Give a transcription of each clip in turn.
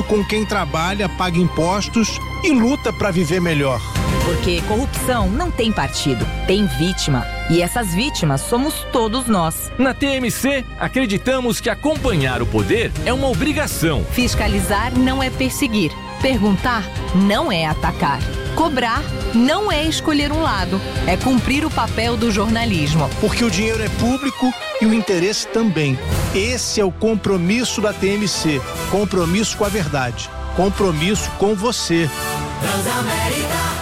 com quem trabalha, paga impostos e luta para viver melhor. Porque corrupção não tem partido, tem vítima. E essas vítimas somos todos nós. Na TMC, acreditamos que acompanhar o poder é uma obrigação. Fiscalizar não é perseguir. Perguntar não é atacar. Cobrar não é escolher um lado. É cumprir o papel do jornalismo. Porque o dinheiro é público e o interesse também. Esse é o compromisso da TMC. Compromisso com a verdade. Compromisso com você. Transamérica.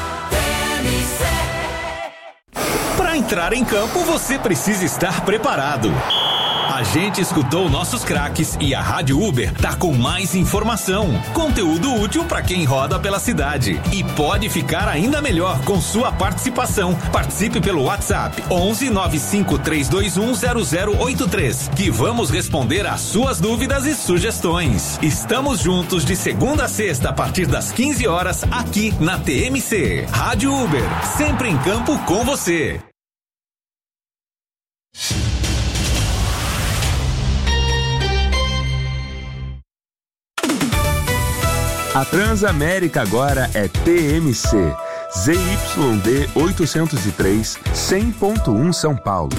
Para entrar em campo, você precisa estar preparado. A gente escutou nossos craques e a Rádio Uber tá com mais informação, conteúdo útil para quem roda pela cidade. E pode ficar ainda melhor com sua participação. Participe pelo WhatsApp 11 95 321 0083, que vamos responder às suas dúvidas e sugestões. Estamos juntos de segunda a sexta a partir das 15 horas aqui na TMC. Rádio Uber, sempre em campo com você. A Transamérica agora é TMC, ZYD 803, 100.1 São Paulo.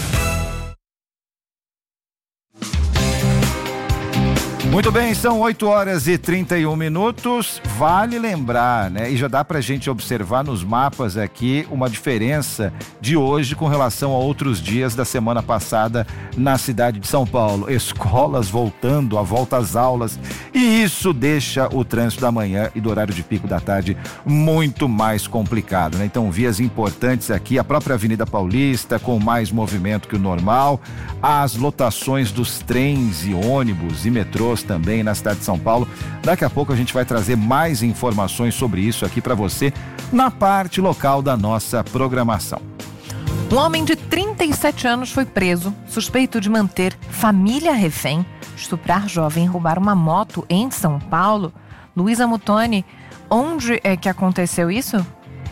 Muito bem, são 8h31. Vale lembrar, né? E já dá pra gente observar nos mapas aqui uma diferença de hoje com relação a outros dias da semana passada na cidade de São Paulo. Escolas voltando, a volta às aulas, e isso deixa o trânsito da manhã e do horário de pico da tarde muito mais complicado, né? Então, vias importantes aqui, a própria Avenida Paulista com mais movimento que o normal, as lotações dos trens e ônibus e metrôs também na cidade de São Paulo. Daqui a pouco a gente vai trazer mais informações sobre isso aqui para você na parte local da nossa programação. Um homem de 37 anos foi preso, suspeito de manter família refém, estuprar jovem e roubar uma moto em São Paulo. Luísa Mutoni, onde é que aconteceu isso?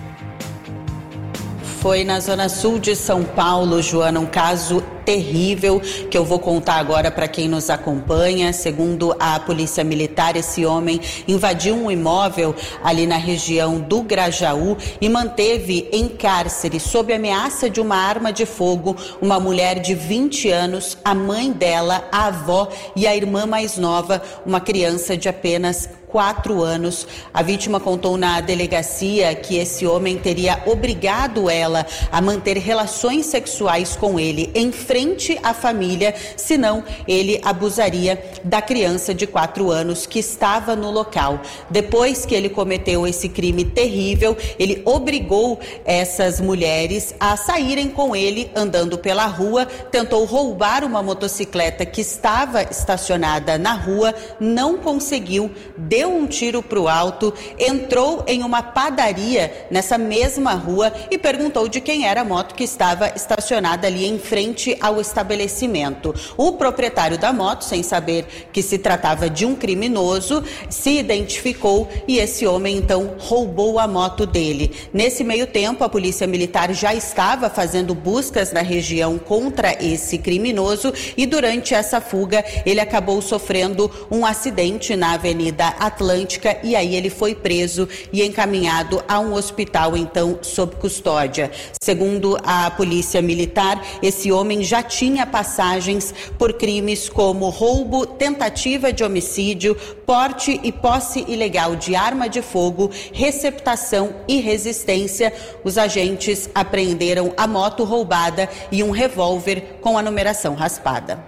Foi na zona sul de São Paulo, Joana, um caso terrível que eu vou contar agora para quem nos acompanha. Segundo a Polícia Militar, esse homem invadiu um imóvel ali na região do Grajaú e manteve em cárcere, sob ameaça de uma arma de fogo, uma mulher de 20 anos, a mãe dela, a avó e a irmã mais nova, uma criança de apenas 4 anos. A vítima contou na delegacia que esse homem teria obrigado ela a manter relações sexuais com ele em frente à família, senão ele abusaria da criança de 4 anos que estava no local. Depois que ele cometeu esse crime terrível, ele obrigou essas mulheres a saírem com ele andando pela rua, tentou roubar uma motocicleta que estava estacionada na rua, não conseguiu, deu um tiro para o alto, entrou em uma padaria nessa mesma rua e perguntou de quem era a moto que estava estacionada ali em frente ao estabelecimento. O proprietário da moto, sem saber que se tratava de um criminoso, se identificou e esse homem então roubou a moto dele. Nesse meio tempo, a Polícia Militar já estava fazendo buscas na região contra esse criminoso e durante essa fuga ele acabou sofrendo um acidente na Avenida Atlântica e aí ele foi preso e encaminhado a um hospital então sob custódia. Segundo a Polícia Militar, esse homem já tinha passagens por crimes como roubo, tentativa de homicídio, porte e posse ilegal de arma de fogo, receptação e resistência. Os agentes apreenderam a moto roubada e um revólver com a numeração raspada.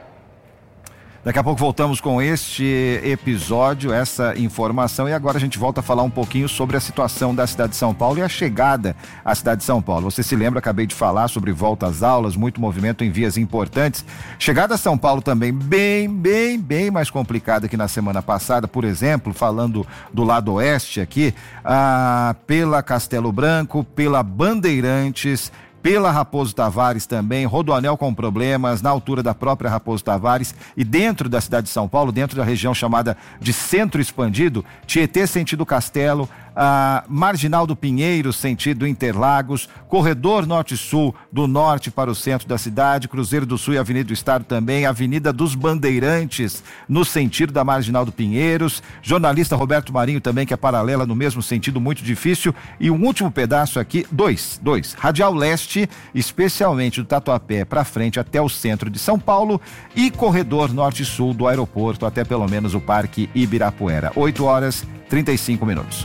Daqui a pouco voltamos com este episódio, essa informação, e agora a gente volta a falar um pouquinho sobre a situação da cidade de São Paulo e a chegada à cidade de São Paulo. Você se lembra, acabei de falar sobre volta às aulas, muito movimento em vias importantes. Chegada a São Paulo também bem mais complicada que na semana passada, por exemplo, falando do lado oeste aqui, pela Castelo Branco, pela Bandeirantes, pela Raposo Tavares também, Rodoanel com problemas na altura da própria Raposo Tavares e dentro da cidade de São Paulo, dentro da região chamada de Centro Expandido, Tietê sentido Castelo, Marginal do Pinheiro, sentido Interlagos, Corredor Norte-Sul, do norte para o centro da cidade, Cruzeiro do Sul e Avenida do Estado também, Avenida dos Bandeirantes, no sentido da Marginal do Pinheiros, Jornalista Roberto Marinho também, que é paralela no mesmo sentido, muito difícil, e um último pedaço aqui, dois, Radial Leste, especialmente do Tatuapé para frente até o centro de São Paulo, e Corredor Norte-Sul do aeroporto até pelo menos o Parque Ibirapuera. 8h35.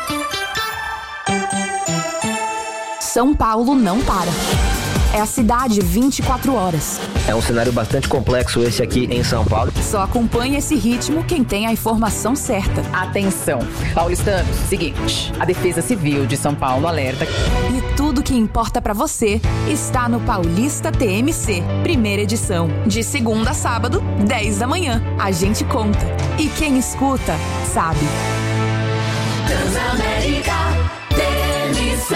São Paulo não para. É a cidade 24 horas. É um cenário bastante complexo esse aqui em São Paulo. Só acompanha esse ritmo quem tem a informação certa. Atenção, paulistanos, seguinte, a Defesa Civil de São Paulo alerta. E tudo que importa pra você está no Paulista TMC, primeira edição. De segunda a sábado, 10 da manhã. A gente conta. E quem escuta, sabe. Transamérica TMC.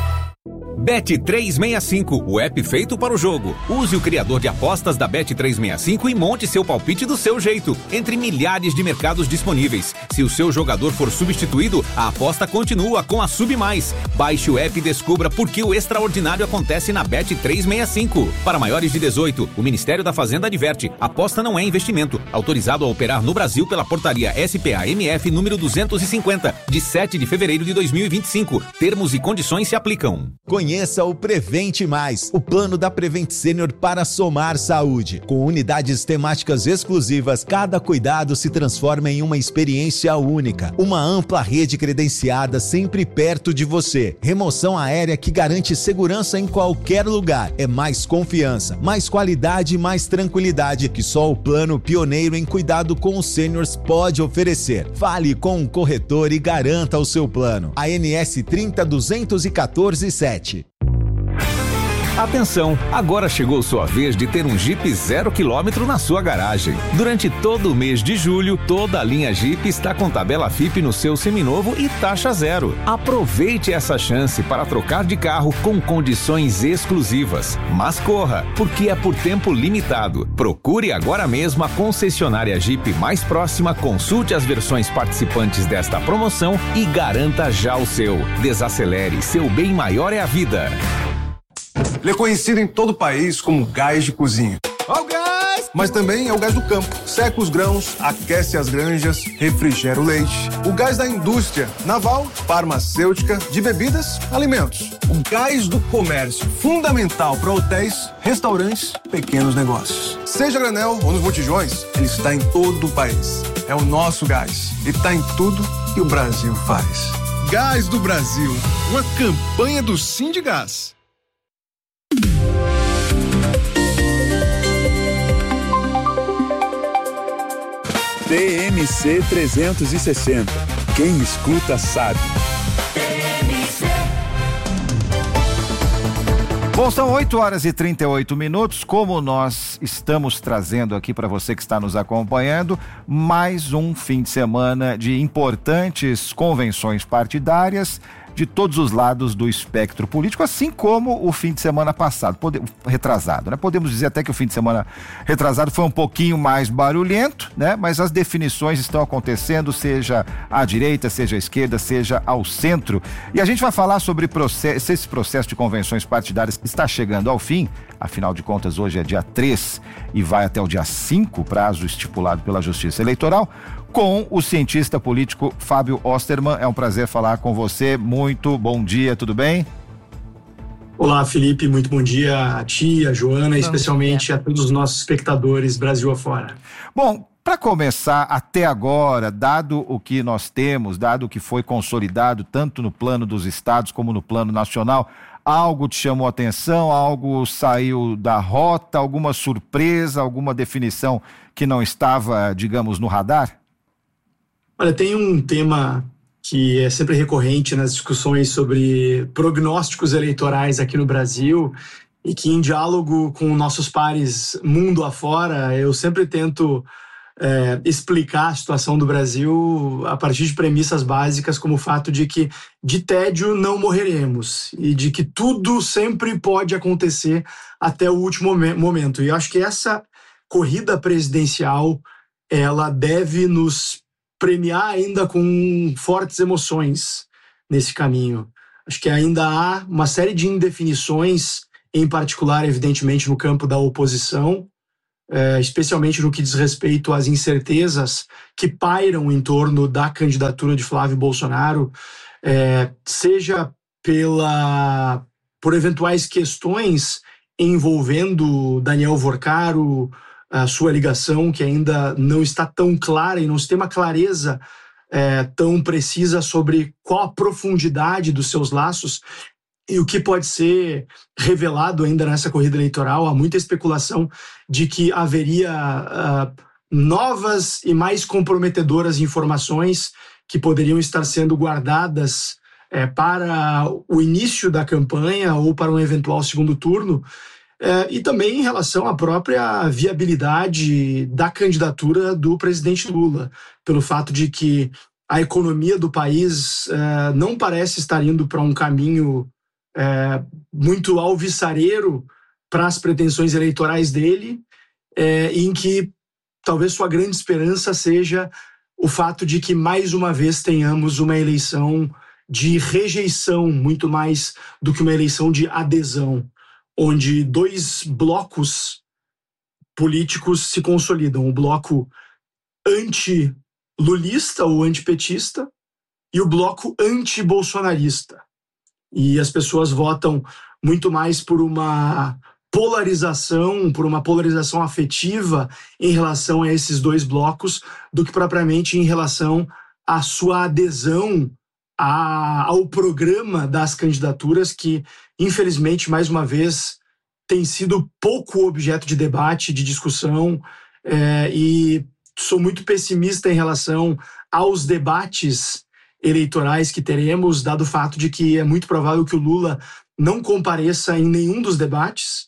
Bet365, o app feito para o jogo. Use o criador de apostas da Bet365 e monte seu palpite do seu jeito, entre milhares de mercados disponíveis. Se o seu jogador for substituído, a aposta continua com a Sub+. Baixe o app e descubra por que o extraordinário acontece na Bet365. Para maiores de 18, o Ministério da Fazenda adverte: aposta não é investimento. Autorizado a operar no Brasil pela portaria SPA-MF número 250, de 7 de fevereiro de 2025. Termos e condições se aplicam. Conheça o Prevente Mais, o plano da Prevent Senior para somar saúde. Com unidades temáticas exclusivas, cada cuidado se transforma em uma experiência única. Uma ampla rede credenciada sempre perto de você. Remoção aérea que garante segurança em qualquer lugar. É mais confiança, mais qualidade e mais tranquilidade que só o plano pioneiro em cuidado com os seniors pode oferecer. Fale com o corretor e garanta o seu plano. ANS 30.214.7. Atenção, agora chegou sua vez de ter um Jeep 0 km na sua garagem. Durante todo o mês de julho, toda a linha Jeep está com tabela FIP no seu seminovo e taxa zero. Aproveite essa chance para trocar de carro com condições exclusivas. Mas corra, porque é por tempo limitado. Procure agora mesmo a concessionária Jeep mais próxima, consulte as versões participantes desta promoção e garanta já o seu. Desacelere, seu bem maior é a vida. Ele é conhecido em todo o país como gás de cozinha. Ó o gás! Mas também é o gás do campo. Seca os grãos, aquece as granjas, refrigera o leite. O gás da indústria naval, farmacêutica, de bebidas, alimentos. O gás do comércio, fundamental para hotéis, restaurantes, pequenos negócios. Seja granel ou nos botijões, ele está em todo o país. É o nosso gás e está em tudo que o Brasil faz. Gás do Brasil, uma campanha do Sindigás. TMC 360. Quem escuta sabe. Bom, são 8h38. Como nós estamos trazendo aqui para você que está nos acompanhando, mais um fim de semana de importantes convenções partidárias de todos os lados do espectro político, assim como o fim de semana passado, retrasado, né? Podemos dizer até que o fim de semana retrasado foi um pouquinho mais barulhento, né? Mas as definições estão acontecendo, seja à direita, seja à esquerda, seja ao centro. E a gente vai falar sobre esse processo de convenções partidárias que está chegando ao fim. Afinal de contas, hoje é dia 3 e vai até o dia 5, prazo estipulado pela Justiça Eleitoral, com o cientista político Fábio Osterman. É um prazer falar com você. Muito bom dia, tudo bem? Olá, Felipe, muito bom dia a ti, a Joana, especialmente a todos os nossos espectadores Brasil afora. Bom, para começar, até agora, dado o que nós temos, dado o que foi consolidado tanto no plano dos estados como no plano nacional, algo te chamou a atenção, algo saiu da rota, alguma surpresa, alguma definição que não estava, digamos, no radar? Olha, tem um tema que é sempre recorrente nas discussões sobre prognósticos eleitorais aqui no Brasil e que, em diálogo com nossos pares mundo afora, eu sempre tento explicar a situação do Brasil a partir de premissas básicas, como o fato de que de tédio não morreremos e de que tudo sempre pode acontecer até o último momento. E eu acho que essa corrida presidencial, ela deve nos premiar ainda com fortes emoções. nesse caminho. Acho que ainda há uma série de indefinições, em particular, evidentemente, no campo da oposição, especialmente no que diz respeito às incertezas que pairam em torno da candidatura de Flávio Bolsonaro, seja por eventuais questões envolvendo Daniel Vorcaro, a sua ligação, que ainda não está tão clara e não se tem uma clareza tão precisa sobre qual a profundidade dos seus laços e o que pode ser revelado ainda nessa corrida eleitoral. Há muita especulação de que haveria novas e mais comprometedoras informações que poderiam estar sendo guardadas para o início da campanha ou para um eventual segundo turno, e também em relação à própria viabilidade da candidatura do presidente Lula, pelo fato de que a economia do país não parece estar indo para um caminho muito alvissareiro para as pretensões eleitorais dele, em que talvez sua grande esperança seja o fato de que mais uma vez tenhamos uma eleição de rejeição, muito mais do que uma eleição de adesão, onde dois blocos políticos se consolidam: o bloco anti-lulista ou antipetista e o bloco anti-bolsonarista. E as pessoas votam muito mais por uma polarização afetiva em relação a esses dois blocos do que propriamente em relação à sua adesão ao programa das candidaturas, que, infelizmente, mais uma vez, tem sido pouco objeto de debate, de discussão, e sou muito pessimista em relação aos debates eleitorais que teremos, dado o fato de que é muito provável que o Lula não compareça em nenhum dos debates,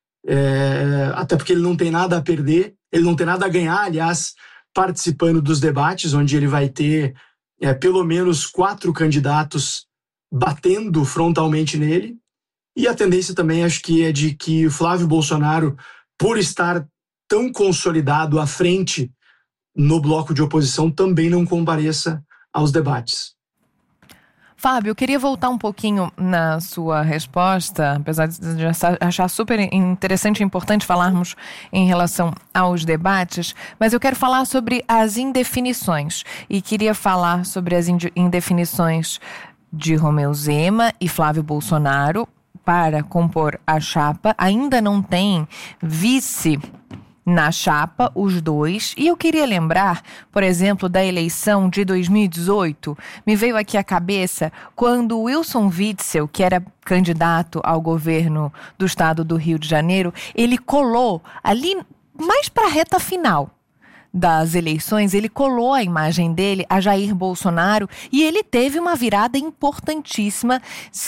até porque ele não tem nada a perder, ele não tem nada a ganhar, aliás, participando dos debates, onde ele vai ter pelo menos 4 candidatos batendo frontalmente nele. E a tendência também, acho que é de que o Flávio Bolsonaro, por estar tão consolidado à frente no bloco de oposição, também não compareça aos debates. Fábio, eu queria voltar um pouquinho na sua resposta, apesar de achar super interessante e importante falarmos em relação aos debates, mas eu quero falar sobre as indefinições e queria falar sobre as indefinições de Romeu Zema e Flávio Bolsonaro para compor a chapa. Ainda não tem vice na chapa, os dois. E eu queria lembrar, por exemplo, da eleição de 2018. Me veio aqui à cabeça quando Wilson Witzel, que era candidato ao governo do estado do Rio de Janeiro, ele colou ali mais para a reta final das eleições, ele colou a imagem dele a Jair Bolsonaro e ele teve uma virada importantíssima,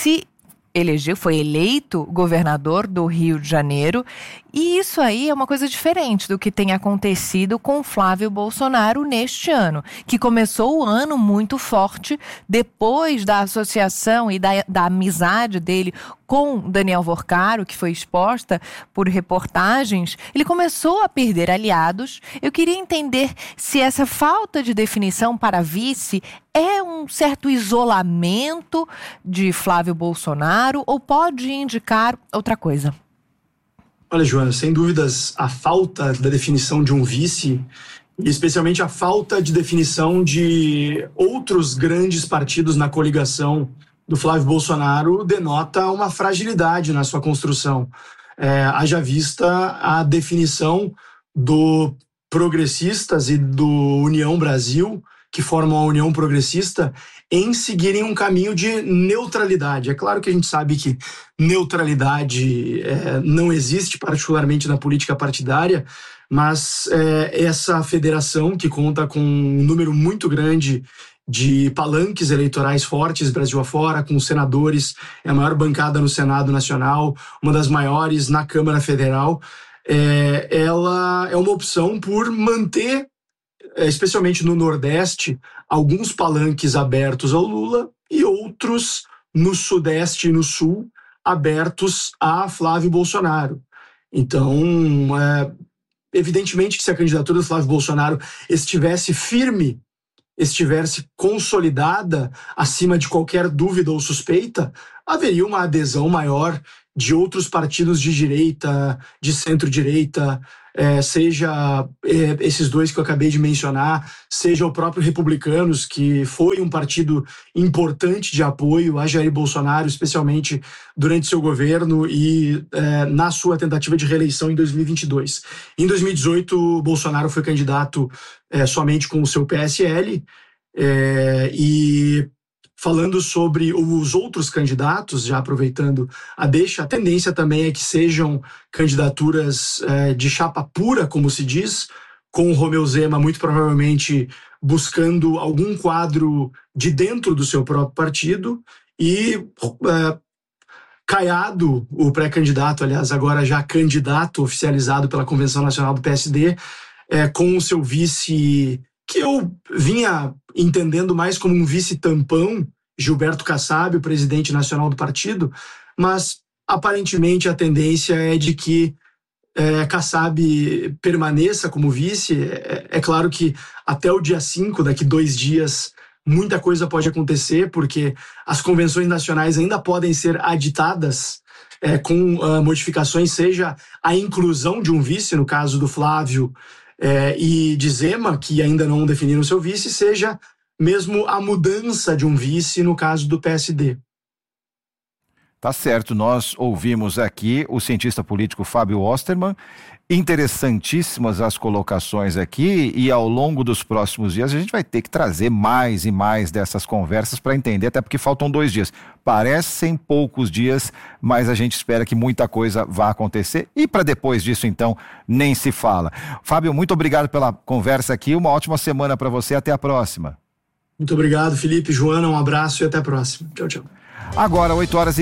foi eleito governador do Rio de Janeiro, e isso aí é uma coisa diferente do que tem acontecido com Flávio Bolsonaro neste ano, que começou o ano muito forte, depois da associação e da amizade dele com Daniel Vorcaro, que foi exposta por reportagens, ele começou a perder aliados. Eu queria entender se essa falta de definição para vice é um certo isolamento de Flávio Bolsonaro ou pode indicar outra coisa. Olha, Joana, sem dúvidas, a falta da definição de um vice, e especialmente a falta de definição de outros grandes partidos na coligação do Flávio Bolsonaro, denota uma fragilidade na sua construção. Haja vista a definição do Progressistas e do União Brasil, que formam a União Progressista, em seguirem um caminho de neutralidade. É claro que a gente sabe que neutralidade não existe, particularmente na política partidária, mas essa federação, que conta com um número muito grande de palanques eleitorais fortes Brasil afora, com senadores, é a maior bancada no Senado Nacional, uma das maiores na Câmara Federal, ela é uma opção por manter, especialmente no Nordeste, alguns palanques abertos ao Lula e outros no Sudeste e no Sul abertos a Flávio Bolsonaro. Então, evidentemente que se a candidatura do Flávio Bolsonaro estivesse firme estivesse consolidada acima de qualquer dúvida ou suspeita, haveria uma adesão maior de outros partidos de direita, de centro-direita, seja esses dois que eu acabei de mencionar, seja o próprio Republicanos, que foi um partido importante de apoio a Jair Bolsonaro, especialmente durante seu governo e na sua tentativa de reeleição em 2022. Em 2018, Bolsonaro foi candidato somente com o seu PSL, e falando sobre os outros candidatos, já aproveitando a deixa, a tendência também é que sejam candidaturas de chapa pura, como se diz, com o Romeu Zema muito provavelmente buscando algum quadro de dentro do seu próprio partido, e Caiado, o pré-candidato, aliás, agora já candidato oficializado pela Convenção Nacional do PSD, com o seu vice, que eu vinha entendendo mais como um vice-tampão, Gilberto Kassab, o presidente nacional do partido, mas aparentemente a tendência é de que Kassab permaneça como vice. É claro que até o dia 5, daqui 2 dias, muita coisa pode acontecer, porque as convenções nacionais ainda podem ser aditadas com modificações, seja a inclusão de um vice, no caso do Flávio e de Zema, que ainda não definiram seu vice, seja mesmo a mudança de um vice no caso do PSD. Tá certo, nós ouvimos aqui o cientista político Fábio Osterman, interessantíssimas as colocações aqui, e ao longo dos próximos dias a gente vai ter que trazer mais e mais dessas conversas para entender, até porque faltam 2 dias. Parecem poucos dias, mas a gente espera que muita coisa vá acontecer, e para depois disso então nem se fala. Fábio, muito obrigado pela conversa aqui, uma ótima semana para você, até a próxima. Muito obrigado, Felipe, Joana, um abraço e até a próxima. Tchau, tchau. Agora,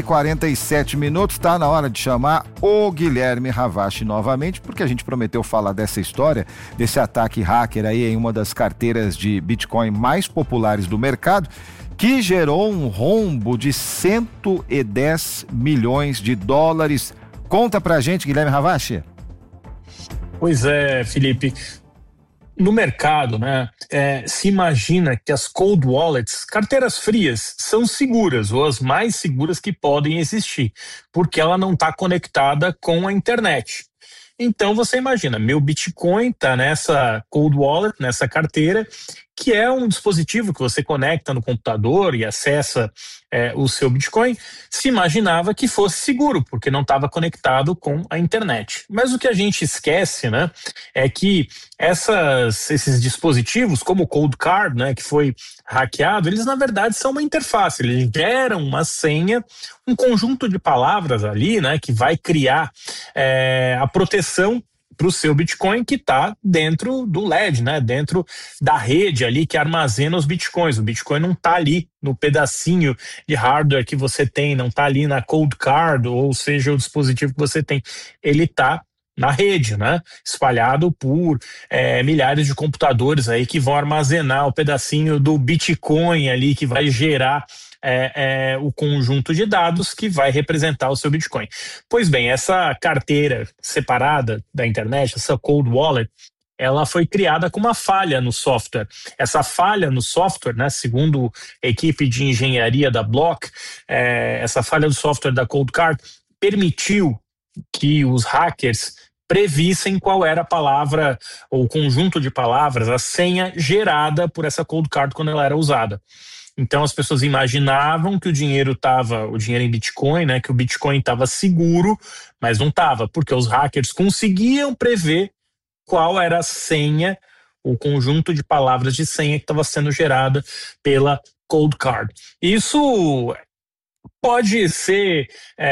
8h47, está na hora de chamar o Guilherme Ravache novamente, porque a gente prometeu falar dessa história, desse ataque hacker aí em uma das carteiras de Bitcoin mais populares do mercado, que gerou um rombo de 110 milhões de dólares. Conta pra gente, Guilherme Ravache. Pois é, Felipe. No mercado, né, se imagina que as cold wallets, carteiras frias, são seguras, ou as mais seguras que podem existir, porque ela não está conectada com a internet. Então você imagina, meu Bitcoin está nessa cold wallet, nessa carteira, que é um dispositivo que você conecta no computador e acessa o seu Bitcoin. Se imaginava que fosse seguro, porque não estava conectado com a internet. Mas o que a gente esquece, né, é que esses dispositivos, como o Cold Card, né, que foi hackeado, eles na verdade são uma interface, eles geram uma senha, um conjunto de palavras ali, né, que vai criar a proteção para o seu Bitcoin, que está dentro do LED, né? Dentro da rede ali que armazena os Bitcoins. O Bitcoin não está ali no pedacinho de hardware que você tem, não está ali na cold card, ou seja, o dispositivo que você tem. Ele está na rede, né? Espalhado por milhares de computadores aí que vão armazenar o pedacinho do Bitcoin ali, que vai gerar o conjunto de dados que vai representar o seu Bitcoin. Pois bem, essa carteira separada da internet, essa cold wallet, ela foi criada com uma falha no software. Essa falha no software, né, segundo a equipe de engenharia da Block, essa falha do software da Cold Card permitiu que os hackers previssem qual era a palavra ou conjunto de palavras, a senha gerada por essa Cold Card quando ela era usada. Então as pessoas imaginavam que o dinheiro em Bitcoin, né, que o Bitcoin estava seguro, mas não estava, porque os hackers conseguiam prever qual era a senha, o conjunto de palavras de senha que estava sendo gerada pela Cold Card. Isso pode ser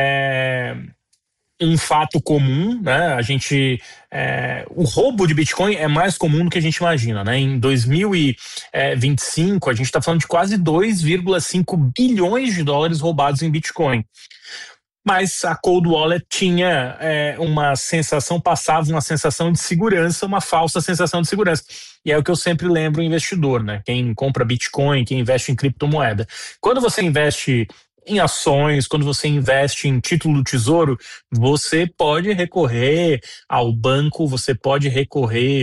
um fato comum, né? O roubo de Bitcoin é mais comum do que a gente imagina, né? Em 2025, a gente está falando de quase 2,5 bilhões de dólares roubados em Bitcoin. Mas a Cold Wallet tinha passava uma sensação de segurança, uma falsa sensação de segurança. E é o que eu sempre lembro o investidor, né? Quem compra Bitcoin, quem investe em criptomoeda. Quando você investe em ações, quando você investe em título do tesouro, você pode recorrer ao banco, você pode recorrer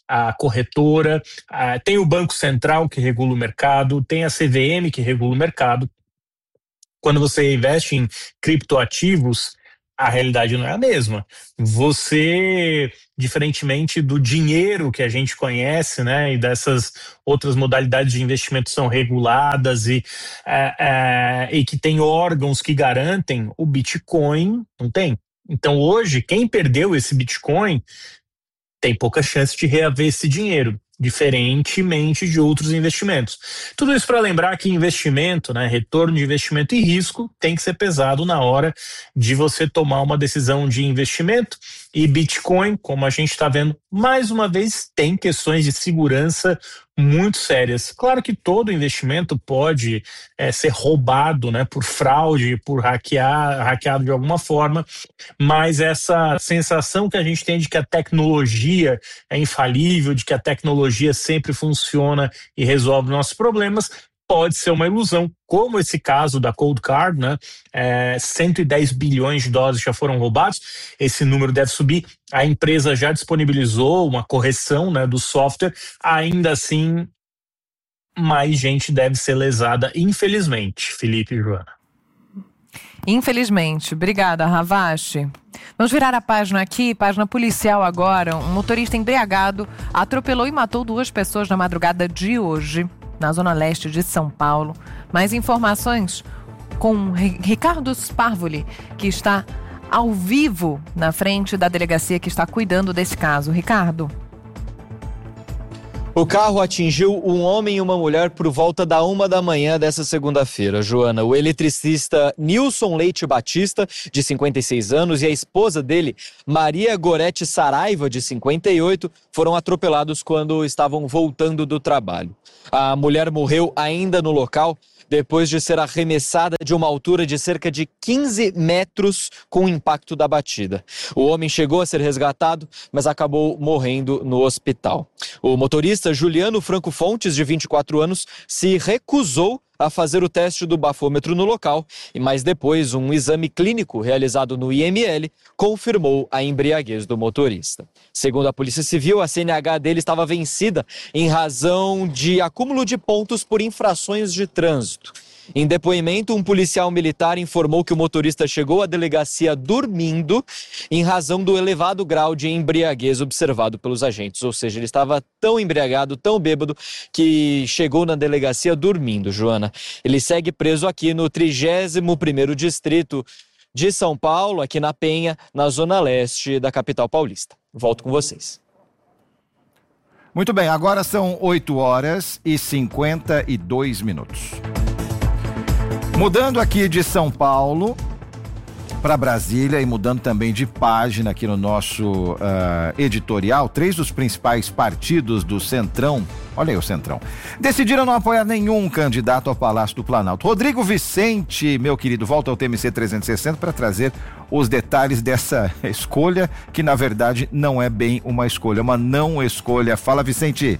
a corretora, tem o Banco Central que regula o mercado, tem a CVM que regula o mercado. Quando você investe em criptoativos, a realidade não é a mesma. Você, diferentemente do dinheiro que a gente conhece, né, e dessas outras modalidades de investimento são reguladas e que tem órgãos que garantem, o Bitcoin não tem. Então hoje, quem perdeu esse Bitcoin tem pouca chance de reaver esse dinheiro, diferentemente de outros investimentos. Tudo isso para lembrar que investimento, né, retorno de investimento e risco tem que ser pesado na hora de você tomar uma decisão de investimento. E Bitcoin, como a gente está vendo, mais uma vez tem questões de segurança muito sérias. Claro que todo investimento pode ser roubado, né, por fraude, por hackeado de alguma forma, mas essa sensação que a gente tem de que a tecnologia é infalível, de que a tecnologia sempre funciona e resolve nossos problemas, pode ser uma ilusão, como esse caso da Cold Card, né? 110 bilhões de dólares já foram roubados, esse número deve subir, a empresa já disponibilizou uma correção, né, do software, ainda assim mais gente deve ser lesada, infelizmente, Felipe e Joana. Infelizmente. Obrigada, Ravache. Vamos virar a página aqui, página policial agora. Um motorista embriagado atropelou e matou 2 pessoas na madrugada de hoje, na zona leste de São Paulo. Mais informações com Ricardo Sparvoli, que está ao vivo na frente da delegacia que está cuidando desse caso. Ricardo. O carro atingiu um homem e uma mulher por volta da 1 da manhã dessa segunda-feira, Joana. O eletricista Nilson Leite Batista, de 56 anos, e a esposa dele, Maria Gorete Saraiva, de 58, foram atropelados quando estavam voltando do trabalho. A mulher morreu ainda no local, depois de ser arremessada de uma altura de cerca de 15 metros com o impacto da batida. O homem chegou a ser resgatado, mas acabou morrendo no hospital. O motorista Juliano Franco Fontes, de 24 anos, se recusou a fazer o teste do bafômetro no local, mas depois um exame clínico realizado no IML confirmou a embriaguez do motorista. Segundo a Polícia Civil, a CNH dele estava vencida em razão de acúmulo de pontos por infrações de trânsito. Em depoimento, um policial militar informou que o motorista chegou à delegacia dormindo em razão do elevado grau de embriaguez observado pelos agentes. Ou seja, ele estava tão embriagado, tão bêbado, que chegou na delegacia dormindo, Joana. Ele segue preso aqui no 31º Distrito de São Paulo, aqui na Penha, na zona leste da capital paulista. Volto com vocês. Muito bem, agora são 8h52. Mudando aqui de São Paulo para Brasília e mudando também de página aqui no nosso editorial, 3 dos principais partidos do Centrão, olha aí o Centrão, decidiram não apoiar nenhum candidato ao Palácio do Planalto. Rodrigo Vicente, meu querido, volta ao TMC 360 para trazer os detalhes dessa escolha, que na verdade não é bem uma escolha, é uma não escolha. Fala, Vicente.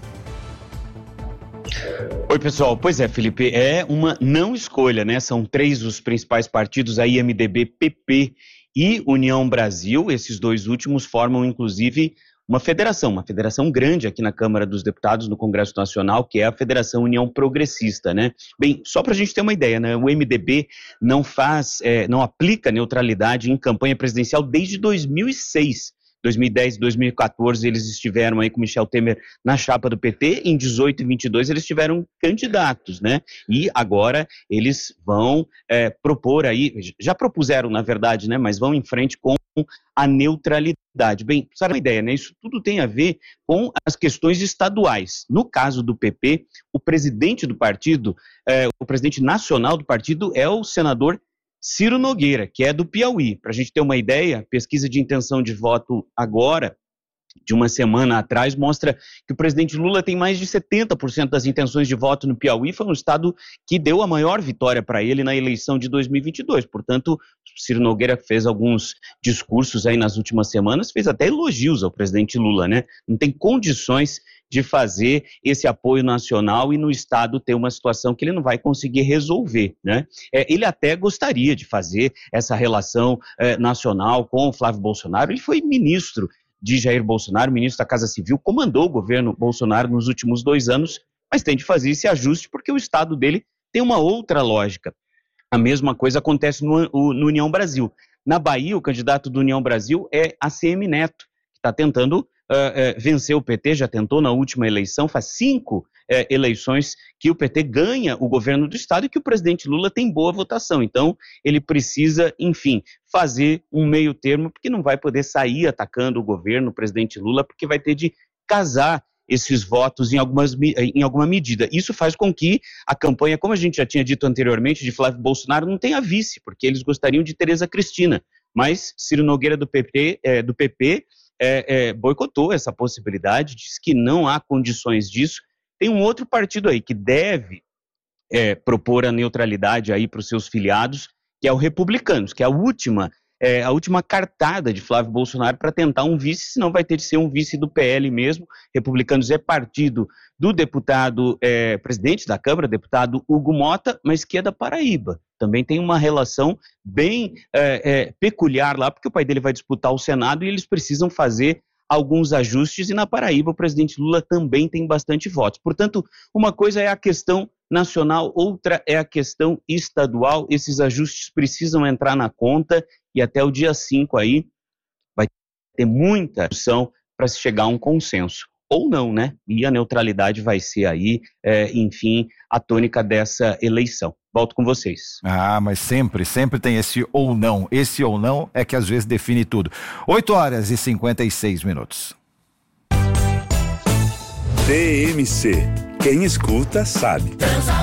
Oi, pessoal. Pois é, Felipe, é uma não escolha, né? São 3 os principais partidos, aí MDB, PP e União Brasil. Esses 2 últimos formam, inclusive, uma federação grande aqui na Câmara dos Deputados, no Congresso Nacional, que é a Federação União Progressista, né? Bem, só para a gente ter uma ideia, né? O MDB não aplica neutralidade em campanha presidencial desde 2006. 2010 e 2014 eles estiveram aí com Michel Temer na chapa do PT, em 18 e 22 eles tiveram candidatos, né? E agora eles vão propor aí, já propuseram na verdade, né? Mas vão em frente com a neutralidade. Bem, para uma ideia, né? Isso tudo tem a ver com as questões estaduais. No caso do PP, o presidente do partido, o presidente nacional do partido é o senador Ciro Nogueira, que é do Piauí. Para a gente ter uma ideia, pesquisa de intenção de voto agora, de uma semana atrás, mostra que o presidente Lula tem mais de 70% das intenções de voto no Piauí. Foi um estado que deu a maior vitória para ele na eleição de 2022. Portanto, Ciro Nogueira fez alguns discursos aí nas últimas semanas, fez até elogios ao presidente Lula, né? Não tem condições de fazer esse apoio nacional e no estado ter uma situação que ele não vai conseguir resolver, né? Ele até gostaria de fazer essa relação nacional com o Flávio Bolsonaro. Ele foi ministro de Jair Bolsonaro, o ministro da Casa Civil, comandou o governo Bolsonaro nos últimos 2 anos, mas tem de fazer esse ajuste porque o estado dele tem uma outra lógica. A mesma coisa acontece no União Brasil. Na Bahia, o candidato do União Brasil é ACM Neto, que está tentando vencer o PT, já tentou na última eleição, faz 5 eleições que o PT ganha o governo do estado e que o presidente Lula tem boa votação. Então, ele precisa, enfim, fazer um meio termo, porque não vai poder sair atacando o governo, o presidente Lula, porque vai ter de casar esses votos em alguma medida. Isso faz com que a campanha, como a gente já tinha dito anteriormente, de Flávio Bolsonaro não tenha vice, porque eles gostariam de Tereza Cristina, mas Ciro Nogueira do PP boicotou essa possibilidade, diz que não há condições disso. Tem um outro partido aí que deve propor a neutralidade aí para os seus filiados, que é o Republicanos, que é a última cartada de Flávio Bolsonaro para tentar um vice, senão vai ter de ser um vice do PL mesmo. Republicanos é partido do deputado, presidente da Câmara, deputado Hugo Mota, mas que é da Paraíba. Também tem uma relação bem peculiar lá, porque o pai dele vai disputar o Senado e eles precisam fazer alguns ajustes, e na Paraíba o presidente Lula também tem bastante votos. Portanto, uma coisa é a questão nacional, outra é a questão estadual. Esses ajustes precisam entrar na conta e até o dia 5 aí vai ter muita discussão para se chegar a um consenso. Ou não, né? E a neutralidade vai ser aí, enfim, a tônica dessa eleição. Volto com vocês. Mas sempre tem esse ou não. Esse ou não é que às vezes define tudo. 8h56. TMC. Quem escuta sabe.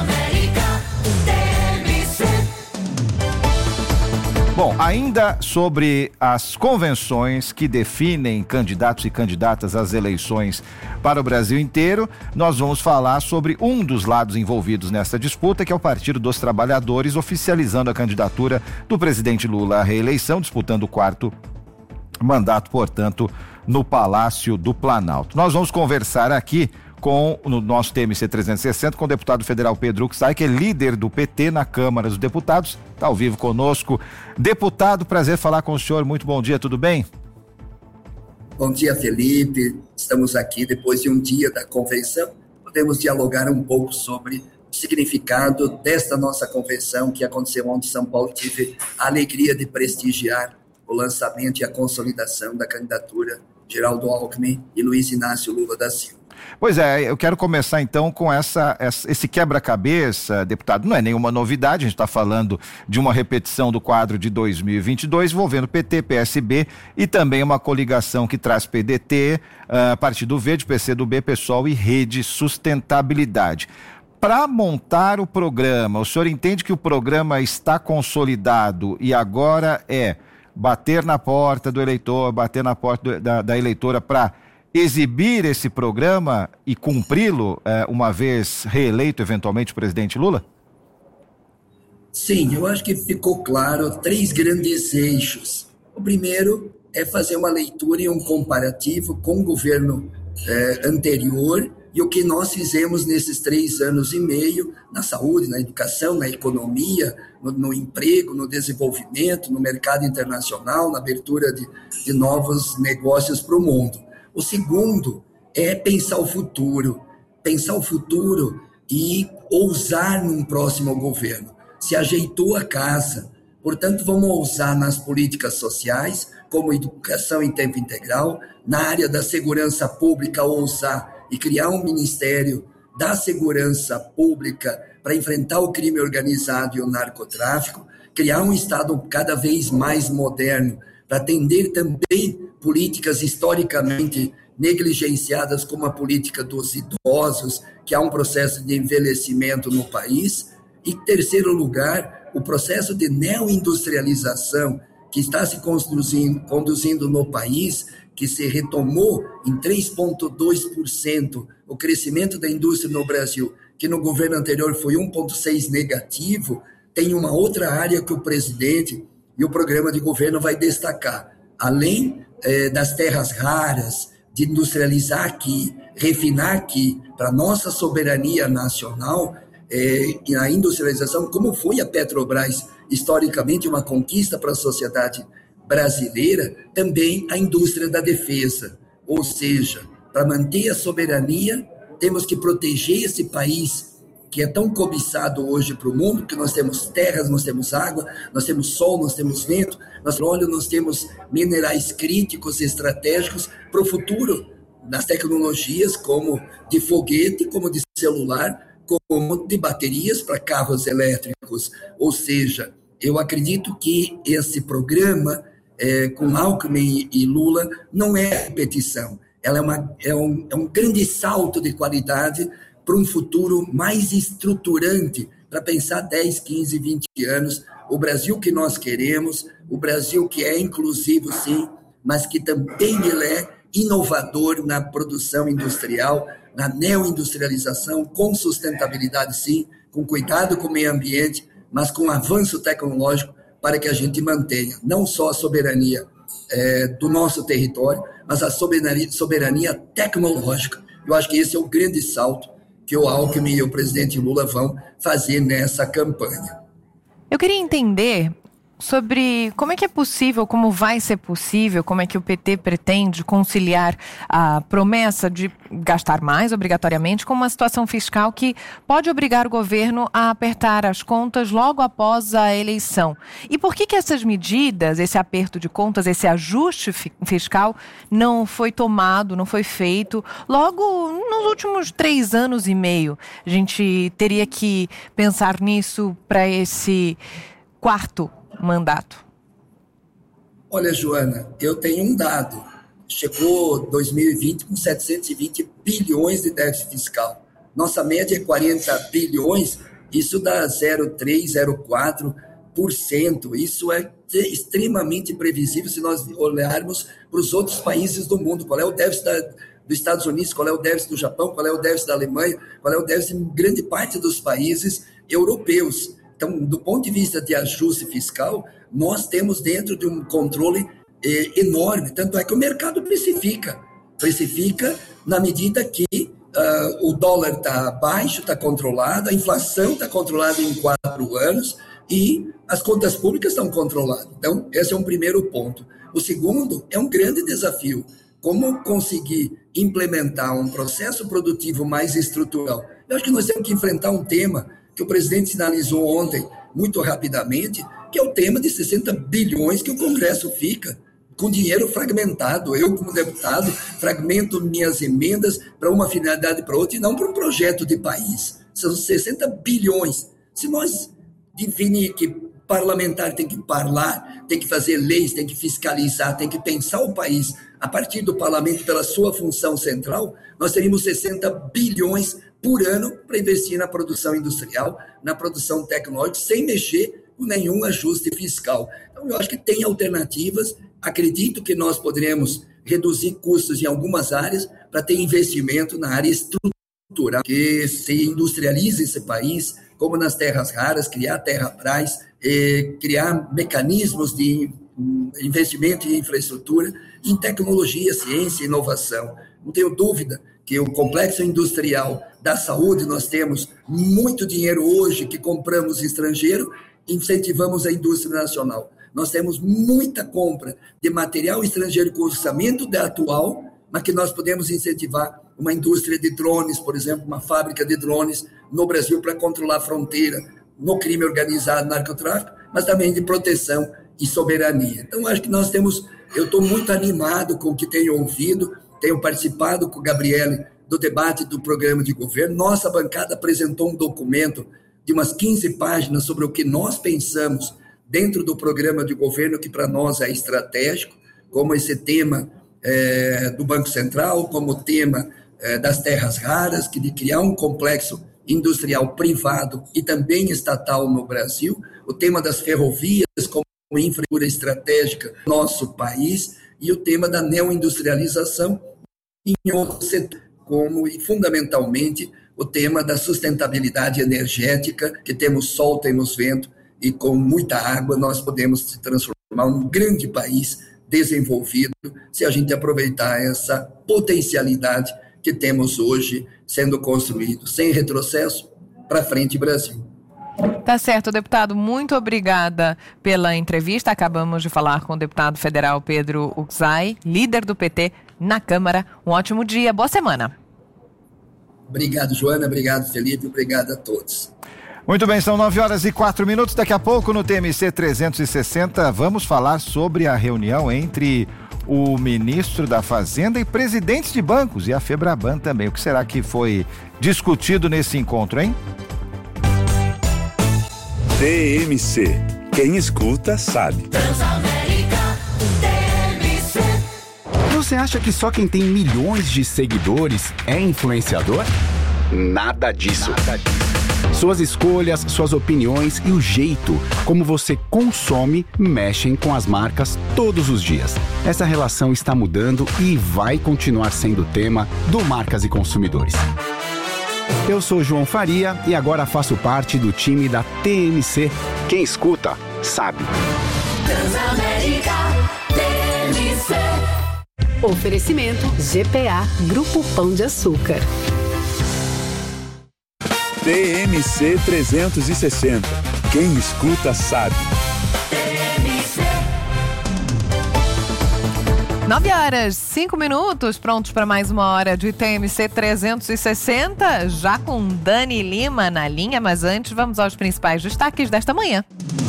Bom, ainda sobre as convenções que definem candidatos e candidatas às eleições para o Brasil inteiro, nós vamos falar sobre um dos lados envolvidos nessa disputa, que é o Partido dos Trabalhadores, oficializando a candidatura do presidente Lula à reeleição, disputando o 4º mandato, portanto, no Palácio do Planalto. Nós vamos conversar aqui no nosso TMC 360 com o deputado federal Pedro Uxay, que é líder do PT na Câmara dos Deputados, está ao vivo conosco. Deputado, prazer falar com o senhor, muito bom dia, tudo bem? Bom dia, Felipe, estamos aqui depois de um dia da convenção, podemos dialogar um pouco sobre o significado desta nossa convenção que aconteceu ontem em São Paulo. Tive a alegria de prestigiar o lançamento e a consolidação da candidatura Geraldo Alckmin e Luiz Inácio Lula da Silva. Pois é, eu quero começar então com esse quebra-cabeça, deputado. Não é nenhuma novidade, a gente está falando de uma repetição do quadro de 2022, envolvendo PT, PSB e também uma coligação que traz PDT, Partido Verde, PCdoB, PSOL e Rede Sustentabilidade. Para montar o programa, o senhor entende que o programa está consolidado e agora é bater na porta do eleitor, bater na porta da eleitora para exibir esse programa e cumpri-lo uma vez reeleito eventualmente o presidente Lula? Sim, eu acho que ficou claro 3 grandes eixos. O primeiro é fazer uma leitura e um comparativo com o governo anterior e o que nós fizemos nesses 3 anos e meio na saúde, na educação, na economia, no emprego, no desenvolvimento, no mercado internacional, na abertura de novos negócios para o mundo. O segundo é pensar o futuro e ousar num próximo governo. Se ajeitou a casa, portanto vamos ousar nas políticas sociais, como educação em tempo integral, na área da segurança pública ousar e criar um Ministério da Segurança Pública para enfrentar o crime organizado e o narcotráfico, criar um Estado cada vez mais moderno para atender também políticas historicamente negligenciadas como a política dos idosos, que há um processo de envelhecimento no país. E, em terceiro lugar, o processo de neoindustrialização que está se conduzindo no país, que se retomou em 3,2% o crescimento da indústria no Brasil, que no governo anterior foi 1,6% negativo, tem uma outra área que o presidente e o programa de governo vai destacar. Além das terras raras, de industrializar aqui, refinar aqui, para nossa soberania nacional, e a industrialização, como foi a Petrobras, historicamente uma conquista para a sociedade brasileira, também a indústria da defesa. Ou seja, para manter a soberania, temos que proteger esse país que é tão cobiçado hoje para o mundo, que nós temos terras, nós temos água, nós temos sol, nós temos vento, nós temos minerais críticos e estratégicos para o futuro, nas tecnologias como de foguete, como de celular, como de baterias para carros elétricos. Ou seja, eu acredito que esse programa com Alckmin e Lula não é repetição, ela é um grande salto de qualidade para um futuro mais estruturante, para pensar 10, 15, 20 anos, o Brasil que nós queremos, o Brasil que é inclusivo, sim, mas que também ele é inovador na produção industrial, na neoindustrialização, com sustentabilidade, sim, com cuidado com o meio ambiente, mas com avanço tecnológico para que a gente mantenha não só a soberania do nosso território, mas a soberania tecnológica. Eu acho que esse é o grande salto que o Alckmin e o presidente Lula vão fazer nessa campanha. Eu queria entender sobre como é que é possível, como vai ser possível, como é que o PT pretende conciliar a promessa de gastar mais obrigatoriamente com uma situação fiscal que pode obrigar o governo a apertar as contas logo após a eleição. E por que essas medidas, esse aperto de contas, esse ajuste fiscal não foi tomado, não foi feito logo nos últimos 3 anos e meio? A gente teria que pensar nisso para esse 4º mandato. Olha, Joana, eu tenho um dado. Chegou 2020 com 720 bilhões de déficit fiscal. Nossa média é 40 bilhões, isso dá 0,3%, 0,4%. Isso é extremamente previsível se nós olharmos para os outros países do mundo. Qual é o déficit dos Estados Unidos, qual é o déficit do Japão, qual é o déficit da Alemanha, qual é o déficit em grande parte dos países europeus. Então, do ponto de vista de ajuste fiscal, nós temos dentro de um controle enorme. Tanto é que o mercado precifica na medida que o dólar está baixo, está controlado, a inflação está controlada em 4 anos e as contas públicas estão controladas. Então, esse é um primeiro ponto. O segundo é um grande desafio. Como conseguir implementar um processo produtivo mais estrutural? Eu acho que nós temos que enfrentar um tema que o presidente sinalizou ontem, muito rapidamente, que é o tema de 60 bilhões que o Congresso fica com dinheiro fragmentado. Eu, como deputado, fragmento minhas emendas para uma finalidade para outra e não para um projeto de país. São 60 bilhões. Se nós definir que parlamentar tem que falar, tem que fazer leis, tem que fiscalizar, tem que pensar o país a partir do parlamento pela sua função central, nós teríamos 60 bilhões por ano para investir na produção industrial, na produção tecnológica, sem mexer com nenhum ajuste fiscal. Então, eu acho que tem alternativas. Acredito que nós poderemos reduzir custos em algumas áreas para ter investimento na área estrutural, que se industrialize esse país, como nas terras raras, criar terra-praz, criar mecanismos de investimento em infraestrutura, em tecnologia, ciência e inovação. Não tenho dúvida que o complexo industrial da saúde, nós temos muito dinheiro hoje que compramos estrangeiro, incentivamos a indústria nacional. Nós temos muita compra de material estrangeiro com orçamento atual, mas que nós podemos incentivar uma indústria de drones, por exemplo, uma fábrica de drones no Brasil para controlar a fronteira, no crime organizado, narcotráfico, mas também de proteção e soberania. Então, acho que eu estou muito animado com o que tenho ouvido, tenho participado com o Gabriele do debate do programa de governo. Nossa bancada apresentou um documento de umas 15 páginas sobre o que nós pensamos dentro do programa de governo, que para nós é estratégico, como esse tema do Banco Central, como o tema das terras raras, que de criar um complexo industrial privado e também estatal no Brasil, o tema das ferrovias como infraestrutura estratégica do nosso país e o tema da neoindustrialização em outro setor, como e fundamentalmente o tema da sustentabilidade energética, que temos sol, temos vento e com muita água nós podemos se transformar num grande país desenvolvido se a gente aproveitar essa potencialidade que temos hoje sendo construído, sem retrocesso, para frente Brasil. Tá certo, deputado. Muito obrigada pela entrevista. Acabamos de falar com o deputado federal Pedro Uczai, líder do PT na Câmara. Um ótimo dia, boa semana. Obrigado, Joana. Obrigado, Felipe. Obrigado a todos. Muito bem, são 9h04. Daqui a pouco no TMC 360 vamos falar sobre a reunião entre o ministro da Fazenda e presidentes de bancos e a Febraban também. O que será que foi discutido nesse encontro, hein? TMC. Quem escuta sabe. Você acha que só quem tem milhões de seguidores é influenciador? Nada disso. Suas escolhas, suas opiniões e o jeito como você consome mexem com as marcas todos os dias. Essa relação está mudando e vai continuar sendo tema do Marcas e Consumidores. Eu sou João Faria e agora faço parte do time da TMC. Quem escuta, sabe. Transamérica TMC. Oferecimento GPA Grupo Pão de Açúcar. TMC 360. Quem escuta sabe. 9h05, prontos para mais uma hora de TMC 360, já com Dani Lima na linha, mas antes vamos aos principais destaques desta manhã.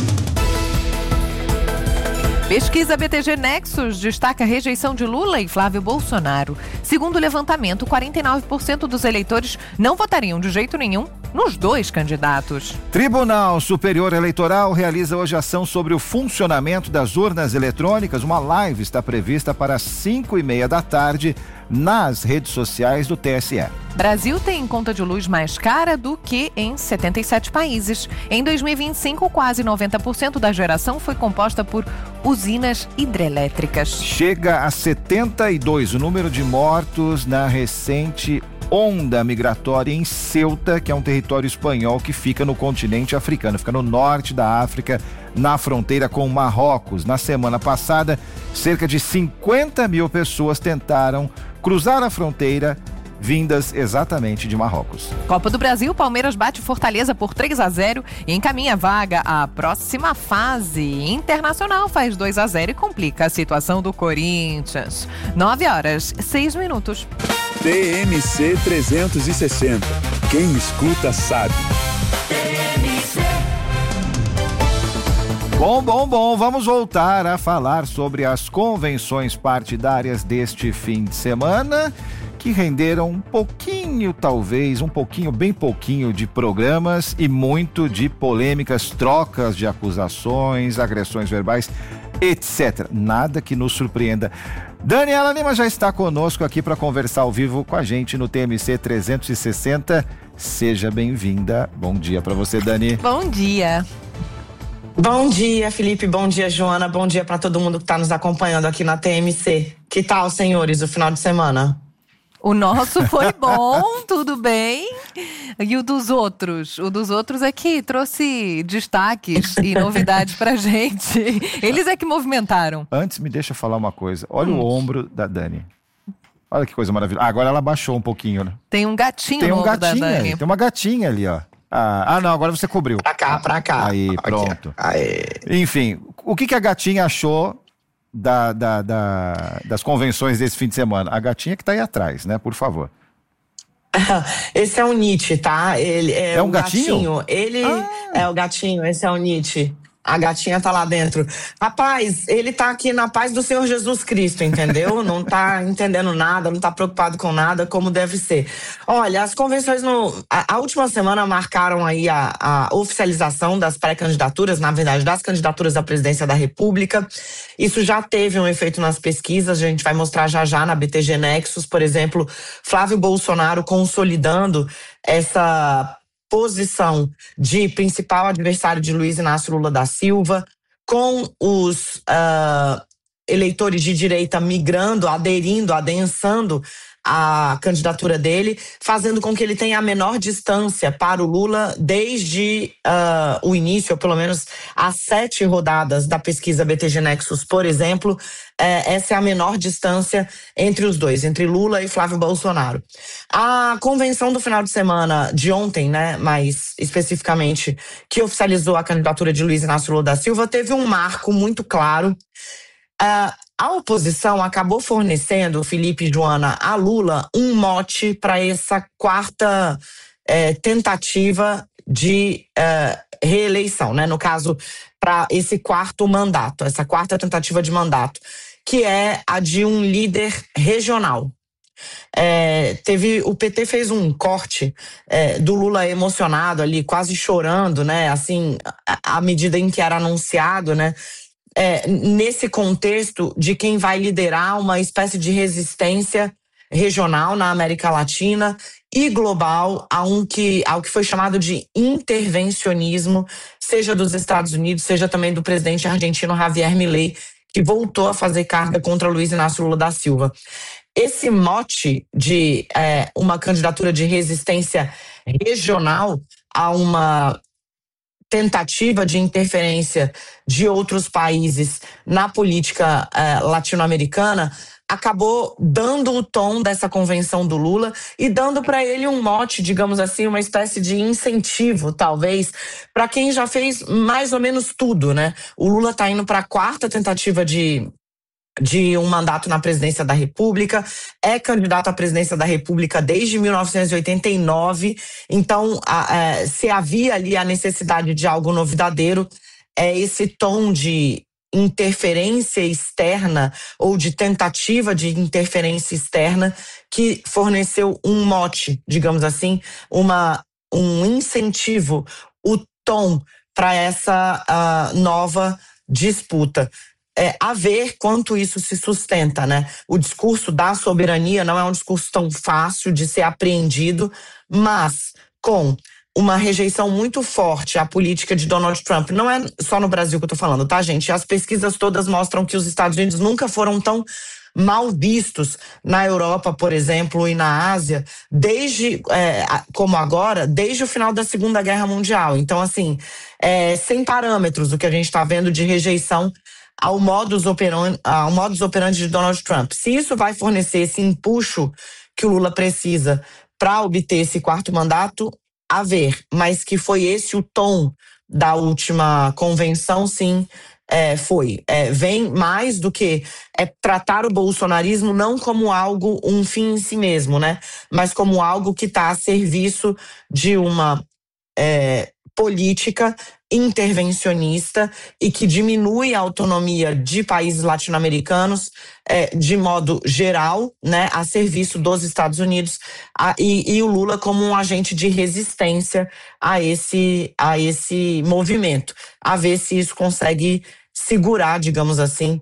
Pesquisa BTG Nexus destaca a rejeição de Lula e Flávio Bolsonaro. Segundo o levantamento, 49% dos eleitores não votariam de jeito nenhum nos dois candidatos. Tribunal Superior Eleitoral realiza hoje ação sobre o funcionamento das urnas eletrônicas. Uma live está prevista para 5h30 da tarde nas redes sociais do TSE. Brasil tem conta de luz mais cara do que em 77 países. Em 2025, quase 90% da geração foi composta por usinas hidrelétricas. Chega a 72 o número de mortos na recente onda migratória em Ceuta, que é um território espanhol que fica no continente africano, fica no norte da África, na fronteira com Marrocos. Na semana passada, cerca de 50 mil pessoas tentaram cruzar a fronteira, vindas exatamente de Marrocos. Copa do Brasil, Palmeiras bate Fortaleza por 3-0 e encaminha vaga à próxima fase. Internacional faz 2-0 e complica a situação do Corinthians. 9h06. TMC 360. Quem escuta sabe. Bom, vamos voltar a falar sobre as convenções partidárias deste fim de semana, que renderam um pouquinho, bem pouquinho de programas e muito de polêmicas, trocas de acusações, agressões verbais, etc. Nada que nos surpreenda. Daniela Lima já está conosco aqui para conversar ao vivo com a gente no TMC 360. Seja bem-vinda. Bom dia para você, Dani. Bom dia. Bom dia, Felipe. Bom dia, Joana. Bom dia para todo mundo que está nos acompanhando aqui na TMC. Que tal, senhores, o final de semana? O nosso foi bom, tudo bem. E o dos outros? O dos outros é que trouxe destaques e novidades pra gente. Eles é que movimentaram. Antes, me deixa falar uma coisa. Olha o ombro da Dani. Olha que coisa maravilhosa. Agora ela baixou um pouquinho, né? Tem um gatinho no ombro da Dani. Tem uma gatinha ali, ó. Não, agora você cobriu. Pra cá. Aí, pronto. Enfim, o que a gatinha achou das convenções desse fim de semana? A gatinha que tá aí atrás, né? Por favor. Esse é o Nietzsche, tá? Ele é um gatinho? Ele é o gatinho, esse é o Nietzsche. A gatinha tá lá dentro. Rapaz, ele tá aqui na paz do Senhor Jesus Cristo, entendeu? Não tá entendendo nada, não tá preocupado com nada, como deve ser. Olha, as convenções a última semana marcaram aí a oficialização das pré-candidaturas, na verdade, das candidaturas à presidência da República. Isso já teve um efeito nas pesquisas, a gente vai mostrar já na BTG Nexus, por exemplo, Flávio Bolsonaro consolidando essa posição de principal adversário de Luiz Inácio Lula da Silva, com os eleitores de direita migrando, adensando a candidatura dele, fazendo com que ele tenha a menor distância para o Lula desde o início, ou pelo menos as 7 rodadas da pesquisa BTG Nexus, por exemplo. Essa é a menor distância entre os dois, entre Lula e Flávio Bolsonaro. A convenção do final de semana de ontem, né, mais especificamente, que oficializou a candidatura de Luiz Inácio Lula da Silva, teve um marco muito claro. A oposição acabou fornecendo, Felipe e Joana, a Lula um mote para essa quarta tentativa de reeleição, né? No caso, para esse quarto mandato, essa quarta tentativa de mandato, que é a de um líder regional. O PT fez um corte do Lula emocionado ali, quase chorando, né? Assim, à medida em que era anunciado, né? Nesse contexto de quem vai liderar uma espécie de resistência regional na América Latina e global ao que foi chamado de intervencionismo, seja dos Estados Unidos, seja também do presidente argentino Javier Milei, que voltou a fazer carga contra Luiz Inácio Lula da Silva. Esse mote de uma candidatura de resistência regional a uma tentativa de interferência de outros países na política latino-americana acabou dando o tom dessa convenção do Lula e dando para ele um mote, digamos assim, uma espécie de incentivo, talvez, para quem já fez mais ou menos tudo, né? O Lula está indo para a quarta tentativa de um mandato na presidência da República, é candidato à presidência da República desde 1989, então se havia ali a necessidade de algo novidadeiro, esse tom de interferência externa ou de tentativa de interferência externa que forneceu um mote, digamos assim, um incentivo, o tom para essa nova disputa. A ver quanto isso se sustenta, né? O discurso da soberania não é um discurso tão fácil de ser apreendido, mas com uma rejeição muito forte à política de Donald Trump. Não é só no Brasil que eu tô falando, tá, gente? As pesquisas todas mostram que os Estados Unidos nunca foram tão mal vistos na Europa, por exemplo, e na Ásia, como agora, desde o final da Segunda Guerra Mundial. Então, assim, sem parâmetros o que a gente está vendo de rejeição ao modus operandi de Donald Trump. Se isso vai fornecer esse empuxo que o Lula precisa para obter esse quarto mandato, a ver. Mas que foi esse o tom da última convenção, sim, foi. Vem mais do que tratar o bolsonarismo não como algo, um fim em si mesmo, né? Mas como algo que está a serviço de uma política intervencionista e que diminui a autonomia de países latino-americanos de modo geral, né, a serviço dos Estados Unidos, e o Lula como um agente de resistência a esse movimento, a ver se isso consegue segurar, digamos assim,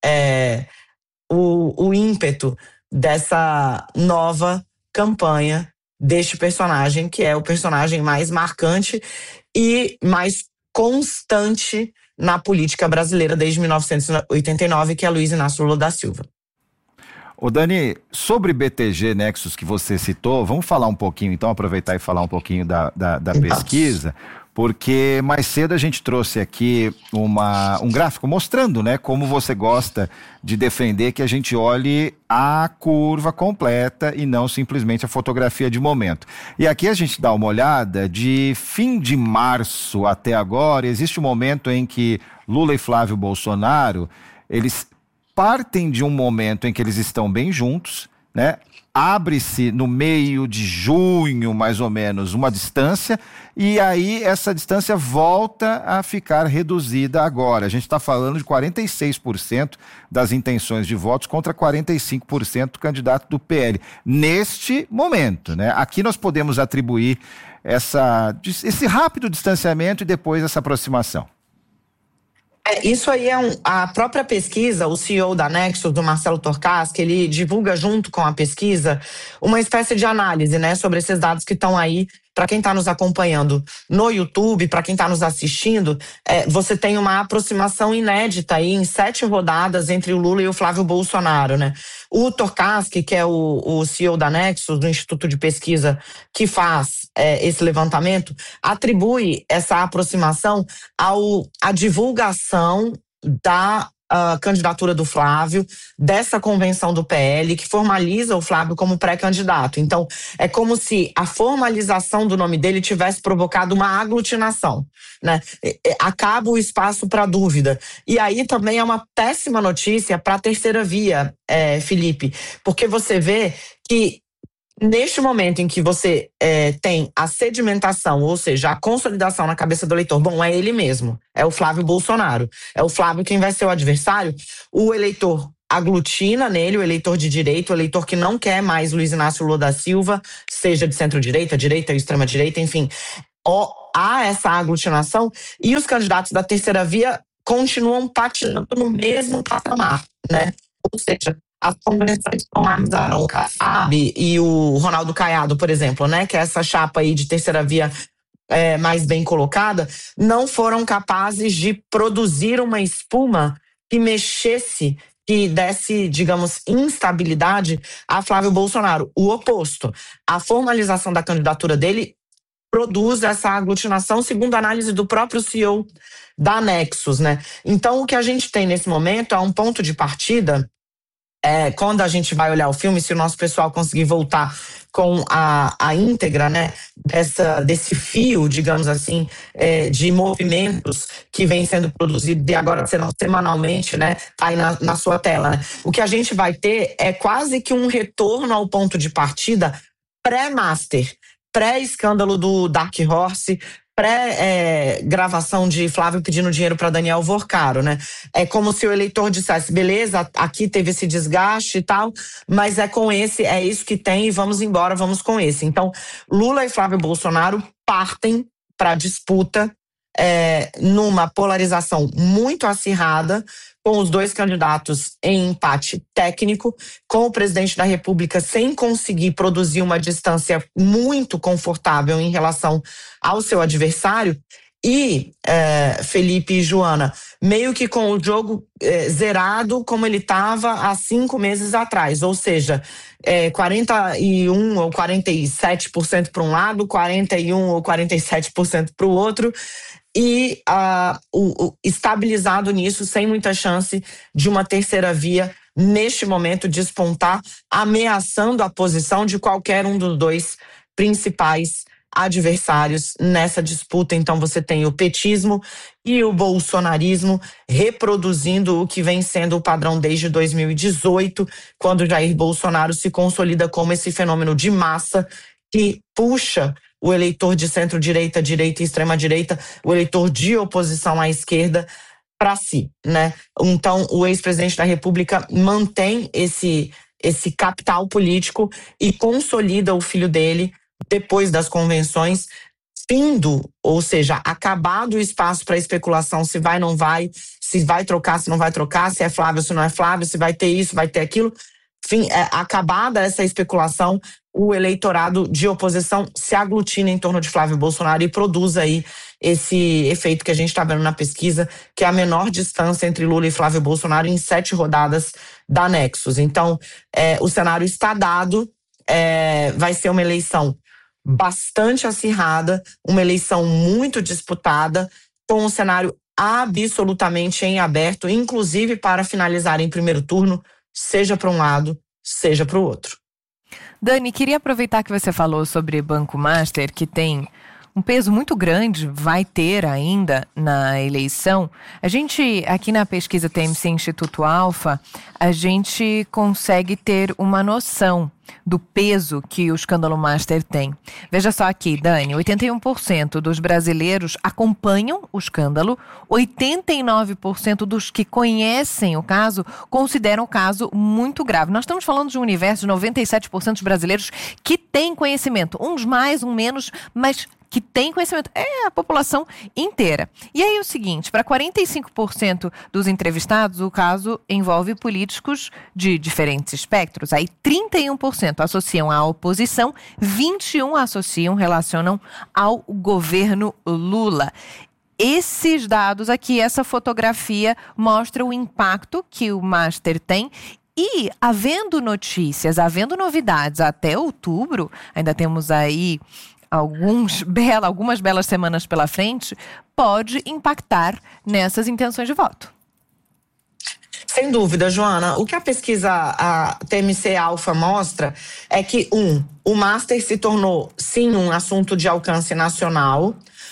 o ímpeto dessa nova campanha deste personagem, que é o personagem mais marcante e mais constante na política brasileira desde 1989, que é Luiz Inácio Lula da Silva. Ô Dani, sobre BTG Nexus que você citou, vamos falar um pouquinho, então, aproveitar e falar um pouquinho da pesquisa, porque mais cedo a gente trouxe aqui um gráfico mostrando, né, como você gosta de defender que a gente olhe a curva completa e não simplesmente a fotografia de momento. E aqui a gente dá uma olhada de fim de março até agora. Existe um momento em que Lula e Flávio Bolsonaro, eles partem de um momento em que eles estão bem juntos, né? Abre-se no meio de junho, mais ou menos, uma distância, e aí essa distância volta a ficar reduzida agora. A gente está falando de 46% das intenções de votos contra 45% do candidato do PL. Neste momento, né? Aqui nós podemos atribuir esse rápido distanciamento e depois essa aproximação. Isso aí a própria pesquisa, o CEO da Nexus, do Marcelo Torcas, que ele divulga junto com a pesquisa uma espécie de análise, né, sobre esses dados que estão aí para quem está nos acompanhando no YouTube, para quem está nos assistindo, você tem uma aproximação inédita aí em 7 rodadas entre o Lula e o Flávio Bolsonaro, né? O Torkasky, que é o CEO da Nexus, do Instituto de Pesquisa que faz esse levantamento, atribui essa aproximação à divulgação da candidatura do Flávio, dessa convenção do PL, que formaliza o Flávio como pré-candidato. Então, é como se a formalização do nome dele tivesse provocado uma aglutinação, né? Acaba o espaço para dúvida. E aí também é uma péssima notícia para a terceira via, Felipe, porque você vê que neste momento em que você tem a sedimentação, ou seja, a consolidação na cabeça do eleitor, bom, é ele mesmo, é o Flávio Bolsonaro, é o Flávio quem vai ser o adversário, o eleitor aglutina nele, o eleitor de direita, o eleitor que não quer mais Luiz Inácio Lula da Silva, seja de centro-direita, direita, extrema-direita, enfim, há essa aglutinação e os candidatos da terceira via continuam patinando no mesmo patamar, né? Ou seja, as convenções que formalizaram o Kassab e o Ronaldo Caiado, por exemplo, né, que é essa chapa aí de terceira via mais bem colocada, não foram capazes de produzir uma espuma que mexesse, que desse, digamos, instabilidade a Flávio Bolsonaro. O oposto. A formalização da candidatura dele produz essa aglutinação, segundo a análise do próprio CEO da Nexus, né? Então, o que a gente tem nesse momento é um ponto de partida. Quando a gente vai olhar o filme, se o nosso pessoal conseguir voltar com a íntegra, né, desse fio, digamos assim, de movimentos que vem sendo produzido e agora serão semanalmente, né, tá aí na sua tela, né? O que a gente vai ter é quase que um retorno ao ponto de partida pré-master, pré-escândalo do Dark Horse, pré-gravação de Flávio pedindo dinheiro para Daniel Vorcaro, né? É como se o eleitor dissesse, beleza, aqui teve esse desgaste e tal, mas é isso que tem e vamos embora, vamos com esse. Então, Lula e Flávio Bolsonaro partem para a disputa numa polarização muito acirrada, com os dois candidatos em empate técnico, com o presidente da República sem conseguir produzir uma distância muito confortável em relação ao seu adversário, e Felipe e Joana, meio que com o jogo zerado como ele estava há 5 meses atrás, ou seja, 41% ou 47% para um lado, 41% ou 47% para o outro, e estabilizado nisso, sem muita chance de uma terceira via, neste momento, despontar, ameaçando a posição de qualquer um dos dois principais adversários nessa disputa. Então você tem o petismo e o bolsonarismo reproduzindo o que vem sendo o padrão desde 2018, quando Jair Bolsonaro se consolida como esse fenômeno de massa que puxa o eleitor de centro-direita, direita e extrema-direita, o eleitor de oposição à esquerda para si, né? Então, o ex-presidente da República mantém esse capital político e consolida o filho dele depois das convenções, ou seja, acabado o espaço para especulação se vai, não vai, se vai trocar, se não vai trocar, se é Flávio, se não é Flávio, se vai ter isso, vai ter aquilo. Enfim, acabada essa especulação, o eleitorado de oposição se aglutina em torno de Flávio Bolsonaro e produz aí esse efeito que a gente está vendo na pesquisa, que é a menor distância entre Lula e Flávio Bolsonaro em 7 rodadas da Nexus. Então, o cenário está dado, vai ser uma eleição bastante acirrada, uma eleição muito disputada, com um cenário absolutamente em aberto, inclusive para finalizar em primeiro turno, seja para um lado, seja para o outro. Dani, queria aproveitar que você falou sobre Banco Master, que tem um peso muito grande, vai ter ainda na eleição. A gente, aqui na pesquisa TMC Instituto Alfa, a gente consegue ter uma noção do peso que o escândalo Master tem. Veja só aqui, Dani, 81% dos brasileiros acompanham o escândalo, 89% dos que conhecem o caso consideram o caso muito grave. Nós estamos falando de um universo de 97% dos brasileiros que têm conhecimento, uns mais, uns menos, mas que tem conhecimento, é a população inteira. E aí o seguinte, para 45% dos entrevistados, o caso envolve políticos de diferentes espectros. Aí 31% associam à oposição, 21% relacionam ao governo Lula. Esses dados aqui, essa fotografia mostra o impacto que o Master tem. E havendo notícias, havendo novidades até outubro, ainda temos aí algumas belas semanas pela frente, pode impactar nessas intenções de voto. Sem dúvida, Joana. O que a pesquisa a TMC Alpha mostra é que, o Master se tornou, sim, um assunto de alcance nacional.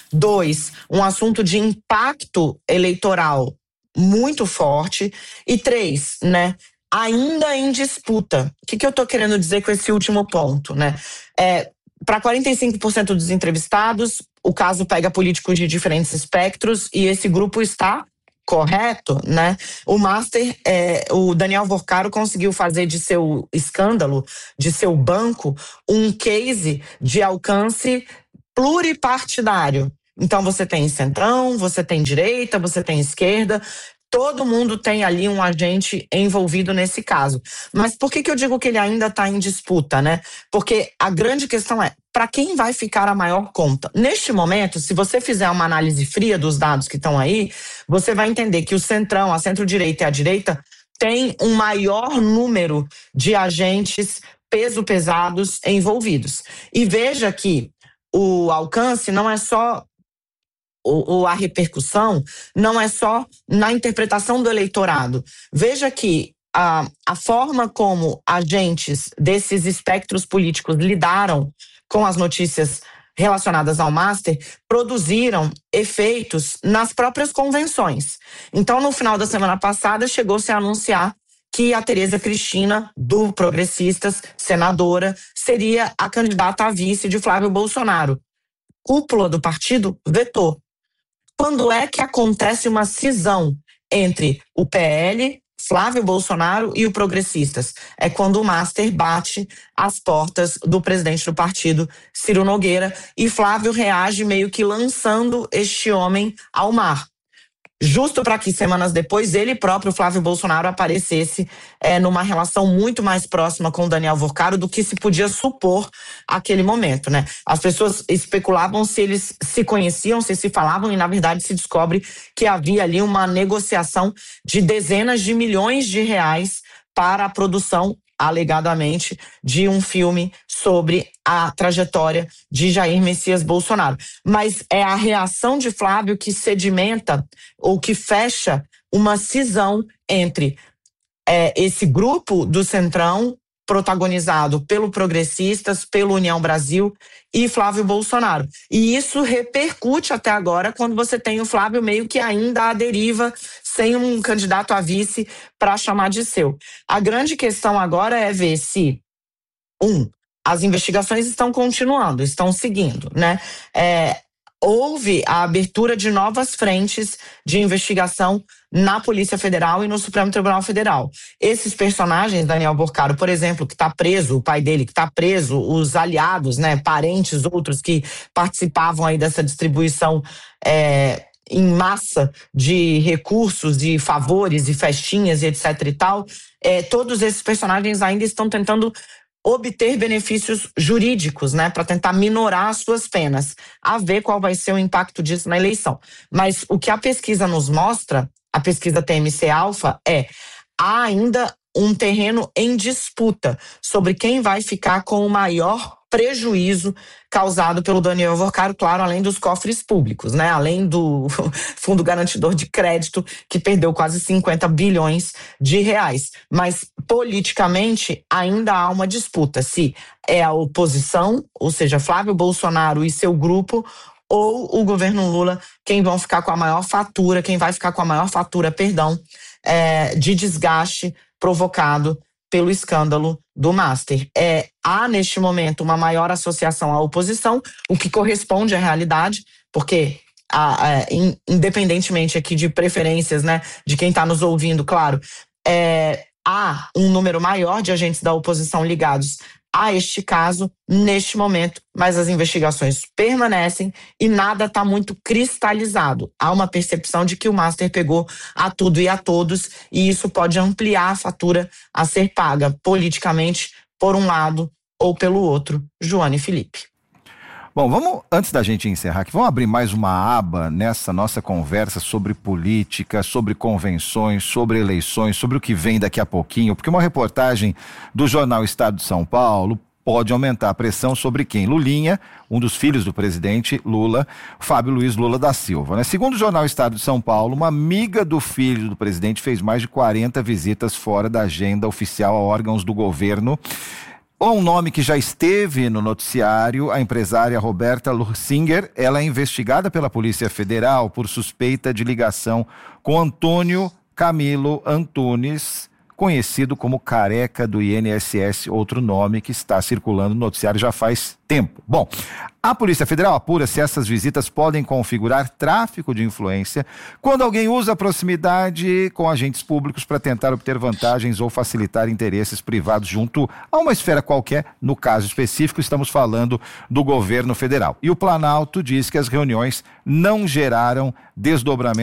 2, um assunto de impacto eleitoral muito forte. E 3, né, ainda em disputa. O que eu estou querendo dizer com esse último ponto, né? Para 45% dos entrevistados, o caso pega políticos de diferentes espectros e esse grupo está correto, né? O Master, o Daniel Vorcaro conseguiu fazer de seu escândalo, de seu banco, um case de alcance pluripartidário. Então você tem centrão, você tem direita, você tem esquerda, todo mundo tem ali um agente envolvido nesse caso. Mas por que eu digo que ele ainda está em disputa, né? Porque a grande questão é, para quem vai ficar a maior conta? Neste momento, se você fizer uma análise fria dos dados que estão aí, você vai entender que o centrão, a centro-direita e a direita tem um maior número de agentes pesados envolvidos. E veja que o alcance não é só, ou a repercussão, não é só na interpretação do eleitorado. Veja que a forma como agentes desses espectros políticos lidaram com as notícias relacionadas ao Master produziram efeitos nas próprias convenções. Então, no final da semana passada, chegou-se a anunciar que a Tereza Cristina, do Progressistas, senadora, seria a candidata a vice de Flávio Bolsonaro. Cúpula do partido vetou. Quando é que acontece uma cisão entre o PL, Flávio Bolsonaro e o Progressistas? É quando o Master bate as portas do presidente do partido, Ciro Nogueira, e Flávio reage meio que lançando este homem ao mar. Justo para que semanas depois ele próprio, Flávio Bolsonaro, aparecesse numa relação muito mais próxima com o Daniel Vorcaro do que se podia supor naquele momento, né? As pessoas especulavam se eles se conheciam, se falavam, e na verdade se descobre que havia ali uma negociação de dezenas de milhões de reais para a produção, alegadamente, de um filme sobre a trajetória de Jair Messias Bolsonaro. Mas é a reação de Flávio que sedimenta ou que fecha uma cisão entre esse grupo do Centrão, protagonizado pelo Progressistas, pelo União Brasil e Flávio Bolsonaro. E isso repercute até agora quando você tem o Flávio meio que ainda à deriva, sem um candidato a vice para chamar de seu. A grande questão agora é ver se, as investigações estão continuando, estão seguindo, né? Houve a abertura de novas frentes de investigação na Polícia Federal e no Supremo Tribunal Federal. Esses personagens, Daniel Vorcaro, por exemplo, que está preso, o pai dele que está preso, os aliados, né, parentes, outros que participavam aí dessa distribuição em massa de recursos e favores e festinhas e etc e tal, todos esses personagens ainda estão tentando obter benefícios jurídicos, né, para tentar minorar as suas penas, a ver qual vai ser o impacto disso na eleição. Mas o que a pesquisa nos mostra, a pesquisa TMC Alpha, há ainda um terreno em disputa sobre quem vai ficar com o maior prejuízo causado pelo Daniel Vorcaro, claro, além dos cofres públicos, né? Além do Fundo Garantidor de Crédito, que perdeu quase 50 bilhões de reais. Mas, politicamente, ainda há uma disputa. Se é a oposição, ou seja, Flávio Bolsonaro e seu grupo, ou o governo Lula, quem vai ficar com a maior fatura, de desgaste provocado pelo escândalo do Master. Há, neste momento, uma maior associação à oposição, o que corresponde à realidade, porque, independentemente aqui de preferências, né, de quem está nos ouvindo, claro, há um número maior de agentes da oposição ligados a este caso neste momento, mas as investigações permanecem e nada está muito cristalizado. Há uma percepção de que o Master pegou a tudo e a todos, e isso pode ampliar a fatura a ser paga politicamente por um lado ou pelo outro. Joana e Felipe. Bom, vamos, antes da gente encerrar aqui, vamos abrir mais uma aba nessa nossa conversa sobre política, sobre convenções, sobre eleições, sobre o que vem daqui a pouquinho, porque uma reportagem do jornal Estado de São Paulo pode aumentar a pressão sobre quem? Lulinha, um dos filhos do presidente Lula, Fábio Luiz Lula da Silva, né? Segundo o jornal Estado de São Paulo, uma amiga do filho do presidente fez mais de 40 visitas fora da agenda oficial a órgãos do governo. Um nome que já esteve no noticiário, a empresária Roberta Lursinger, ela é investigada pela Polícia Federal por suspeita de ligação com Antônio Camilo Antunes, conhecido como Careca do INSS, outro nome que está circulando no noticiário já faz tempo. Bom, a Polícia Federal apura se essas visitas podem configurar tráfico de influência quando alguém usa a proximidade com agentes públicos para tentar obter vantagens ou facilitar interesses privados junto a uma esfera qualquer. No caso específico, estamos falando do governo federal. E o Planalto diz que as reuniões não geraram desdobramento